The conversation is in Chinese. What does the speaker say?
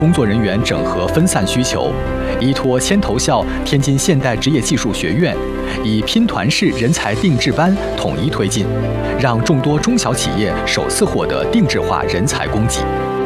工作人员整合分散需求，依托牵头校天津现代职业技术学院，以拼团式人才定制班统一推进，让众多中小企业首次获得定制化人才供给。